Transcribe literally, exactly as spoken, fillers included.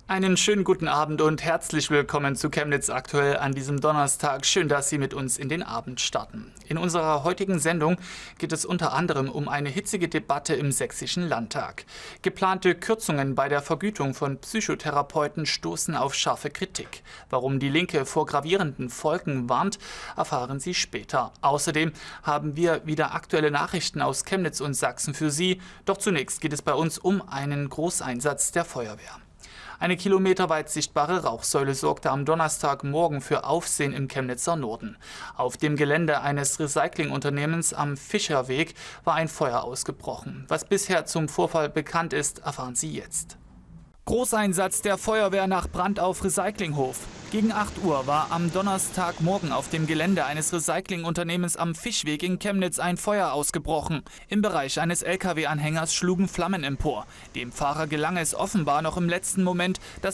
Einen schönen guten Abend und herzlich willkommen zu Chemnitz aktuell an diesem Donnerstag. Schön, dass Sie mit uns in den Abend starten. In unserer heutigen Sendung geht es unter anderem um eine hitzige Debatte im Sächsischen Landtag. Geplante Kürzungen bei der Vergütung von Psychotherapeuten stoßen auf scharfe Kritik. Warum die Linke vor gravierenden Folgen warnt, erfahren Sie später. Außerdem haben wir wieder aktuelle Nachrichten aus Chemnitz und Sachsen für Sie. Doch zunächst geht es bei uns um einen Großeinsatz der Feuerwehr. Eine kilometerweit sichtbare Rauchsäule sorgte am Donnerstagmorgen für Aufsehen im Chemnitzer Norden. Auf dem Gelände eines Recyclingunternehmens am Fischerweg war ein Feuer ausgebrochen. Was bisher zum Vorfall bekannt ist, erfahren Sie jetzt. Großeinsatz der Feuerwehr nach Brand auf Recyclinghof. Gegen acht Uhr war am Donnerstagmorgen auf dem Gelände eines Recyclingunternehmens am Fischweg in Chemnitz ein Feuer ausgebrochen. Im Bereich eines L K W-Anhängers schlugen Flammen empor. Dem Fahrer gelang es offenbar noch im letzten Moment, das